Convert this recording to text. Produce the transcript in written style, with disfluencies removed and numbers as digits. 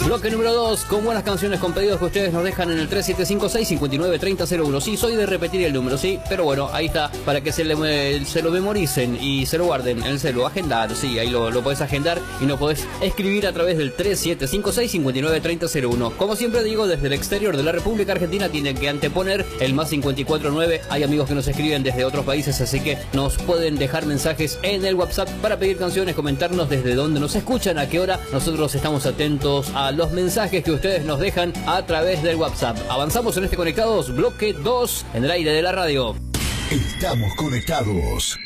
Bloque número 2, con buenas canciones con pedidos que ustedes nos dejan en el 3756-593001. Sí, soy de repetir el número, sí, pero bueno, ahí está, para que se lo memoricen y se lo guarden en el celu. Agendar, sí, ahí lo podés agendar y lo podés escribir a través del 3756-593001. Como siempre digo, desde el exterior de la República Argentina tienen que anteponer el más 549. Hay amigos que nos escriben desde otros países, así que nos pueden dejar mensajes en el WhatsApp para pedir canciones, comentarnos desde dónde nos escuchan, a qué hora. Nosotros estamos atentos a los mensajes que ustedes nos dejan a través del WhatsApp. Avanzamos en este Conectados, bloque 2, en el aire de la radio. Estamos conectados.